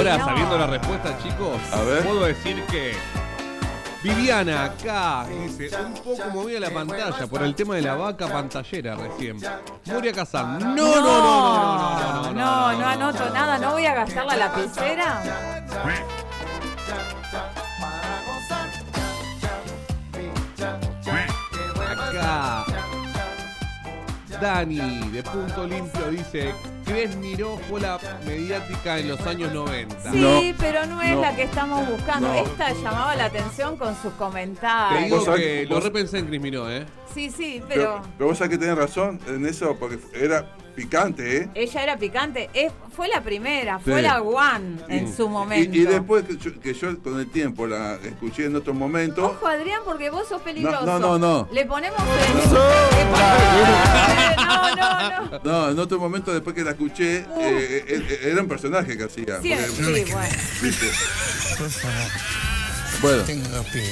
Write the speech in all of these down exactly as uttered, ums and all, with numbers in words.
ahora, no. sabiendo la respuesta, chicos, A ver. puedo decir que Viviana acá dice, un poco movida la pantalla por el tema de la vaca pantallera recién. Moria Kazan, no, no, no, no, no, no, no, no, no anoto nada, no voy a gastar la lapicera. Acá Dani de Punto Limpio dice, Cres Miró fue la mediática en los años noventa. Sí, No, pero no es no, la que estamos buscando. no. Esta llamaba la atención con sus Te comentarios. digo Vos sabés- que lo vos- repensé en Cris Miró, ¿eh? Sí, sí, Pero, pero pero vos sabés que tenés razón en eso, porque era picante, ¿eh? ella era picante. Es, fue la primera, fue Sí. la one en su momento. Y, y después que yo, que yo con el tiempo la escuché en otros momentos. Ojo, Adrián, porque vos sos peligroso. No, no, no, no. Le ponemos freno. Le ponemos- No, no, no. No, en otro momento después que la escuché, eh, eh, eh, era un personaje que hacía. Sí, porque- sí, bueno. ¿viste? Por favor, Bueno, tengo pie.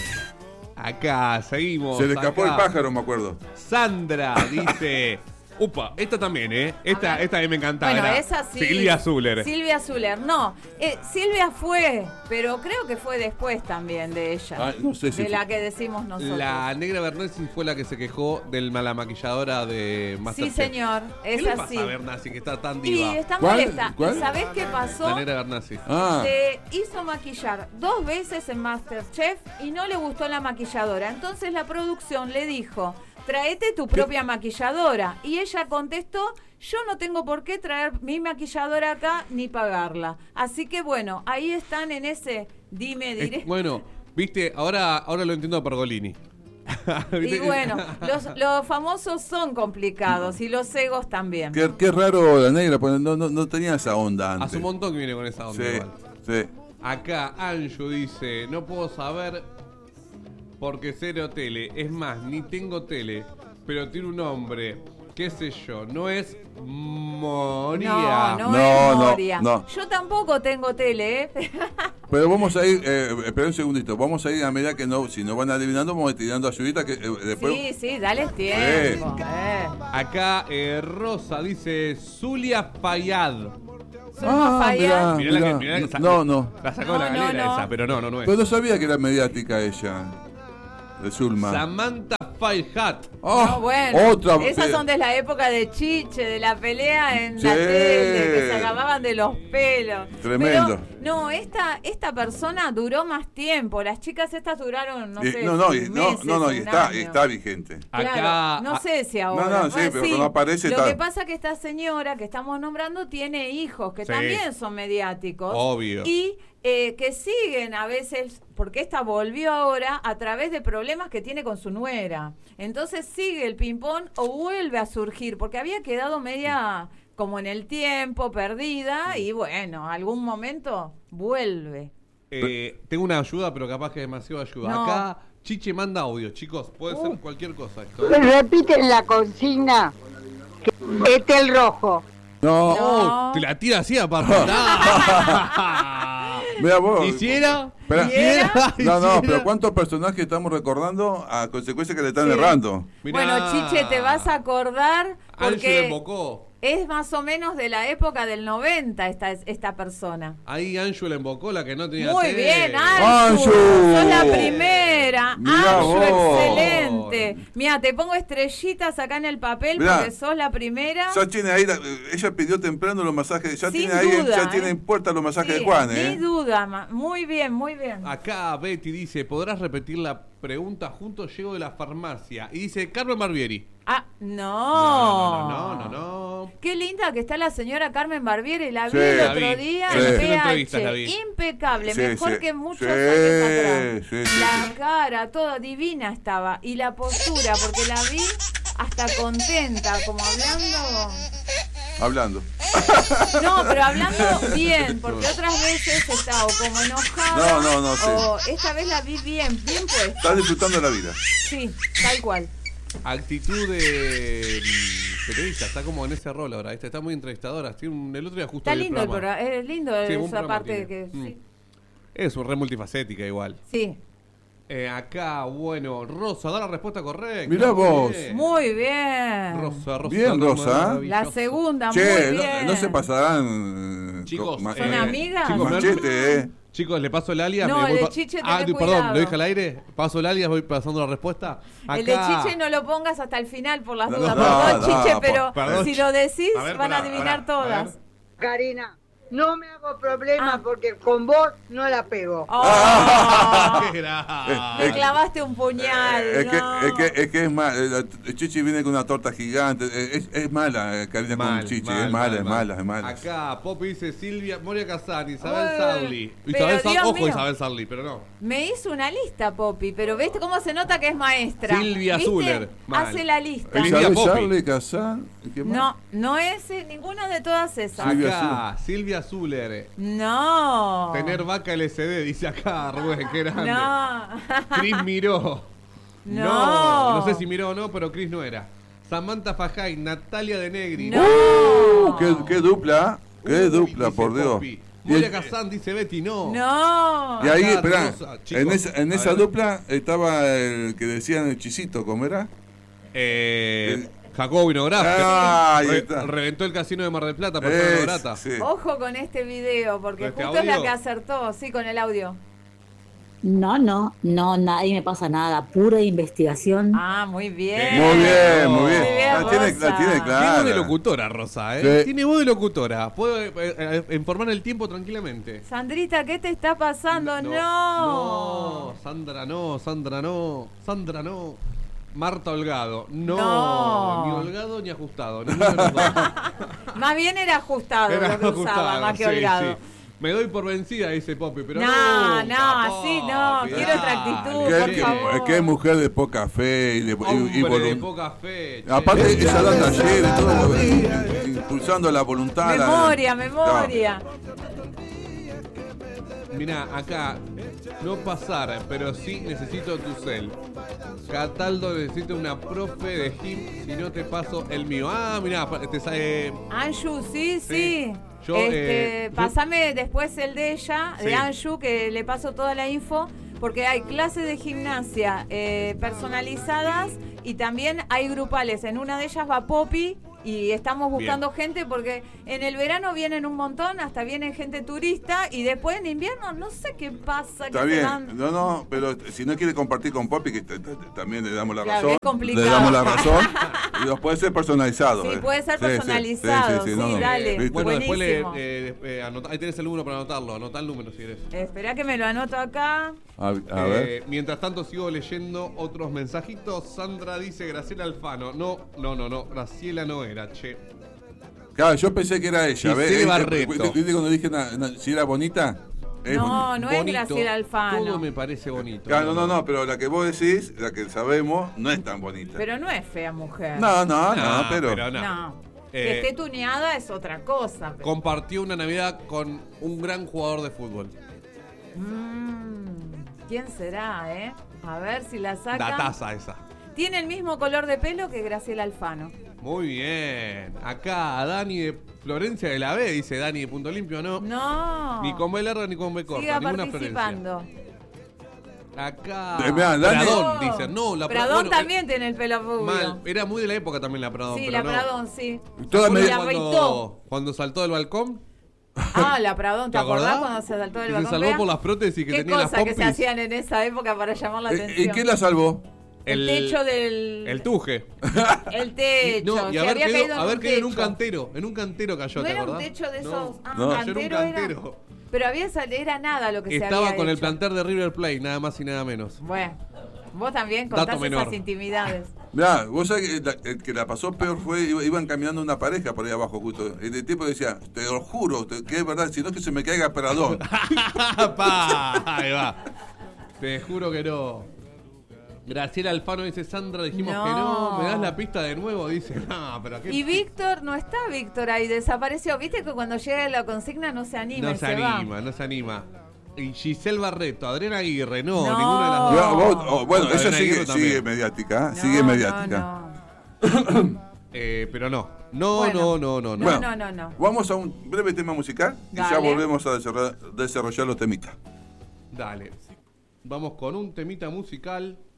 Acá seguimos. se le escapó acá. el pájaro, me acuerdo. Sandra dice, upa, esta también, ¿eh? Esta, A ver. esta a mí me encantaba. Bueno, era esa sí. Silvia Zuller. Silvia Zuller, no. Eh, Silvia fue, pero creo que fue después también de ella. Ah, no sé si de fue. la que decimos nosotros. La negra Bernasi fue la que se quejó de la maquilladora de Sí, Masterchef. señor, ¿Qué es le así. pasa a Bernasi que está tan Y diva? está ¿Cuál? molesta. ¿Cuál? ¿Y sabés qué pasó? La negra Bernasi. Ah, Se hizo maquillar dos veces en Masterchef y no le gustó la maquilladora. Entonces la producción le dijo, tráete tu propia maquilladora. Y ella contestó, yo no tengo por qué traer mi maquilladora acá ni pagarla. Así que bueno, ahí están en ese dime, Es- diré. bueno, viste, ahora, ahora lo entiendo a Pergolini. Y ¿Viste? bueno, los, los famosos son complicados y los egos también. qué, qué raro la negra, porque no, no, no tenía esa onda antes. Hace un montón que viene con esa onda Sí, igual. sí. Acá Anju dice, no puedo saber porque cero tele. Es más, ni tengo tele, pero tiene un nombre. ¿Qué sé yo? No es Moria. No, no, No, es no, Moria. no. Yo tampoco tengo tele, ¿eh? Pero vamos a ir, eh, espera un segundito, vamos a ir a medida que no, si nos van adivinando, vamos a ir tirando ayudita que eh, después. Sí, sí, dale tiempo. eh. Acá eh, Rosa dice Zulia Fayad. Zulma Fayad. mirá, Mirá la que- mirá. mirá la que sa- No, no. La sacó No, la no, galera no. esa, pero no, no, no es. Pero no sabía que era mediática ella, de Zulma. Samantha Fayhat. Oh, No, bueno, otra. esas son de la época de Chiche, de la pelea en Sí. la tele, que se agarraban de los pelos. Tremendo. Pero, no, esta, esta persona duró más tiempo. Las chicas estas duraron, no Y- sé, no, no, y- seis no, meses, no, no, y un está, año. está vigente. Claro, Acá no a- sé si ahora. No, no, sí, Bueno, pero cuando aparece Lo tal. que pasa que esta señora que estamos nombrando tiene hijos que Sí. también son mediáticos. Obvio. Y eh, que siguen a veces, porque esta volvió ahora a través de problemas que tiene con su nuera. Entonces sigue el ping-pong o vuelve a surgir, porque había quedado media como en el tiempo, perdida, y bueno, algún momento vuelve. Eh, tengo una ayuda, pero capaz que demasiado ayuda. No. Acá Chiche manda audio, chicos. Puede ser cualquier cosa esto. Repiten la consigna. Que este el rojo. No, No. Te la tira así aparte. mira vos. ¿Quisiera? Espera. ¿Quisiera? No, no, ¿Quisiera? pero ¿cuántos personajes estamos recordando a consecuencia que le están Sí. errando? Mirá. Bueno, Chiche, te vas a acordar Anju le porque embocó. es más o menos de la época del noventa esta, esta persona. Ahí Anju le embocó la que no tenía Muy tele. bien, Anju. Anju. Sos la primera. Mirá Anju, vos. excelente. Mira, te pongo estrellitas acá en el papel Mirá. porque sos la primera. Ya tiene ahí, la- ella pidió temprano los masajes, ya Sin tiene ahí, duda, ya ¿eh? tiene en puerta los masajes Sí, de Juan, Ni ¿eh? duda, ma- muy bien, muy bien. Acá Betty dice, ¿podrás repetir la pregunta? Juntos llego de la farmacia. Y dice, Carmen Barbieri. Ah, No, no. no, no, no, no. Qué linda que está la señora Carmen Barbieri, la vi Sí. el La otro vi. día Sí. en Haciendo P entrevistas la H, vi. impecable, Sí, mejor sí. que muchos Sí, años atrás. sí, sí, la sí. cara, toda divina estaba, y la postura, porque la vi hasta contenta, como hablando... Hablando. No, pero hablando bien, porque otras veces estaba como enojada. No, no, no, sí. O esta vez la vi bien, bien puesta. Está disfrutando la vida. Sí, tal cual. Actitud de mm, periodista, está como en ese rol ahora, ¿viste? Está muy entrevistadora. Tiene un- el otro día justo Está vi lindo el programa, es lindo Sí, buen esa programa parte tiene. que... Mm. Sí. Es un re multifacética igual. Sí. Eh, acá, bueno, Rosa, da la respuesta correcta. Mirá vos. Bien. Muy bien. Rosa, Rosa. Bien, Rosa. maravillosa. La segunda, Che, muy no, bien. no se pasarán Chicos, con- ma- ¿Son eh, amigas? chicos, me- Machete, eh. Chicos, le paso el alias. No, me voy el de pa- Chiche, Ah, tené di- perdón, cuidado. ¿lo dije al aire? Paso el alias, voy pasando la respuesta. Acá... El de Chiche no lo pongas hasta el final por las No, dudas. no, Perdón, no, Chiche, no, pero perdón. si lo decís A ver, van a pará, adivinar pará, a todas. ver. Karina, no me hago problema Ah. porque con vos no la pego. Oh, Qué grave. me Eh, clavaste un puñal. Es que, no. es que es que es mal, eh, la Chichi viene con una torta gigante, eh, es, es mala, eh, Karina Mal, con Chichi, mal, es mala, mal, es mal. mala, es mala. Acá, Poppy dice Silvia, Moria Kazan, Isabel Uy, Sarli. pero Isabel Sarli, Dios ojo mío. Isabel Sarli, pero no. Me hizo una lista, Poppy, pero ¿viste cómo se nota que es maestra? Silvia ¿Viste? Zuller, mal. Hace la lista. Feliz Isabel día, Poppy. Charlie, Kazan, ¿qué más? No, no es eh, ninguna de todas esas. Silvia Acá, Silvia Zuller. No. Tener vaca L C D, dice acá, Rubén, qué grande. No. Chris miró. No. No sé si miró o no, pero Chris no era. Samantha Fajay, Natalia de Negri. No. Uh, qué, qué dupla, qué Uy, dupla, dice por Dios. Poppy. Y, Moria el- Kazan, dice Betty, no. No. y ahí, Acá, espera, Rosa, chicos, en esa, en a esa ver. dupla estaba el que decían el chisito, ¿cómo era? Eh, Jacobo Vinograf. Ah, ahí Re- está. reventó el casino de Mar del Plata, para Es, grata. sí. Ojo con este video, porque ¿Este justo es la audio? que acertó, sí, con el audio. No, no, no, nadie me pasa nada, pura investigación. Ah, muy bien. Muy bien, muy bien. Muy bien, La tiene, Rosa. la tiene Tiene clara. voz de locutora, Rosa, ¿eh? Sí. Tiene voz de locutora. Puede eh, eh, informar el tiempo tranquilamente. Sandrita, ¿qué te está pasando? No. No, Sandra no, Sandra no, Sandra no. Marta Holgado, no, No. ni holgado ni ajustado. ninguno de los dos. Más bien era ajustado Era lo que usaba, ajustado, más que sí, holgado. sí. Me doy por vencida, dice Poppy, pero No, no. no, así no, quiero otra actitud, Que- por que- favor. que es mujer de poca fe y, de, y- y Hombre de volun- poca fe. che. Aparte, ella da talleres y todo, eh, impulsando la voluntad. la- Memoria, memoria. Mirá, acá, no pasar, pero sí necesito tu cel. Cataldo necesita una profe de gym, si no te paso el mío. Ah, mirá, te sale... Anshu, sí, sí. Sí. Yo, este, eh, yo- Pásame después el de ella, Sí. de Anshu, que le paso toda la info, porque hay clases de gimnasia eh, personalizadas y también hay grupales. En una de ellas va Poppy y estamos buscando gente porque en el verano vienen un montón, hasta vienen gente turista y después en invierno no sé qué pasa. Está que se bien, dan- no, no, pero si no quiere compartir con Poppy, que t- t- también le damos la Claro, razón. que es complicado. Le damos la razón. Y los puede ser personalizado. Sí, eh. puede ser personalizado, sí, dale. ¿Viste? Bueno, después le, Buenísimo. eh, eh, anota- ahí tenés el número para anotarlo. Anotá el número si querés. Espera que me lo anoto acá. A, a Eh, ver. Mientras tanto sigo leyendo otros mensajitos. Sandra dice Graciela Alfano. No, no, no, no. Graciela no era, che. Claro, yo pensé que era ella. Giselle ¿ves? Eh, eh, Barreto. ¿Viste cuando dije na- na- si era bonita? Es No, bonita. no es Bonito. Graciela Alfano. Todo me parece bonito. Claro, no, no, no, pero la que vos decís, la que sabemos, no es tan bonita. Pero no es fea mujer. No, no, no, No, pero. pero no. No. Eh, que esté tuneada es otra cosa. pero- Compartió una Navidad con un gran jugador de fútbol. Mm, ¿Quién será, eh? A ver si la saca. Dataza esa. Tiene el mismo color de pelo que Graciela Alfano. Muy bien. Acá Dani de Florencia de la B, dice Dani de Punto Limpio, ¿no? No. Ni con B larga ni con B corta. Siga Ninguna participando. Florencia. Acá. Eh, mirá, Dani- Pradón, dice. No, la Pra- Pradón bueno, también eh, tiene el pelo rubio. Mal. Era muy de la época también la Pradón. Sí, pero la no. Pradón, sí. Toda Y media- la cuando, afeitó. cuando saltó del balcón. Ah, la Pradón, ¿te, ¿Te acordás acordás? cuando se saltó del Que se balcón? salvó Vea. por las prótesis que ¿Qué tenía las cosas que se pompis? hacían en esa época para llamar la Eh, atención? ¿En qué la salvó? El, techo del... El tuje. El techo. No, y se haber había caído, caído en haber un caído en un techo. cantero. En un cantero cayó, No ¿te era un acordás? techo de esos... No. Ah, No. un Cayó en un cantero era... cantero. Pero había sal- era nada lo que se Estaba había con el hecho. planter de River Plate, nada más y nada menos. Bueno, vos también Dato contás menor. esas intimidades. Mirá, vos sabés que la, el que la pasó peor fue, iba- iban caminando una pareja por ahí abajo justo. Y el tipo decía, te lo juro, te- que es verdad, si no es que se me caiga Pradón. Pa, ahí va. Te juro que no. Graciela Alfano dice, Sandra, dijimos No. que no. ¿Me das la pista de nuevo? Dice, no, pero qué... Y Víctor, no está Víctor ahí, desapareció. Viste que cuando llega la consigna no se anima No y se se, va. anima, no se anima. Y Giselle Barreto, Adriana Aguirre, no, No. ninguna de las dos. Mirá, vos- oh, bueno, Adriana ella sigue, Aguirre también. sigue mediática, ¿eh? No, sigue no, mediática. no. Eh, pero no. No, Bueno. no, no, no, no. No, Bueno, no, no, no. Vamos a un breve tema musical y ya Dale. volvemos a desarrollar, desarrollar los temitas. Dale. Vamos con un temita musical.